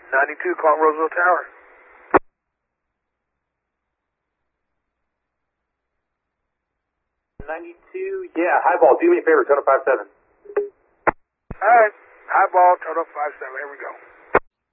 92, call Roseville Tower. 92, yeah, highball, do me a favor, Toto 57. Alright, highball, Toto 57, here we go.